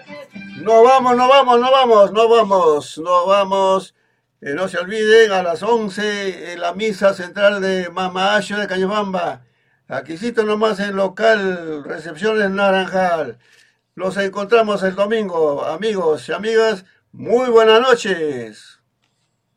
No vamos, no vamos, no vamos, no vamos, no vamos. No se olviden, a las 11 en la misa central de Mamayo de Cañabamba. Aquícito nomás en local, recepciones Naranjal. Los encontramos el domingo, amigos y amigas. Muy buenas noches.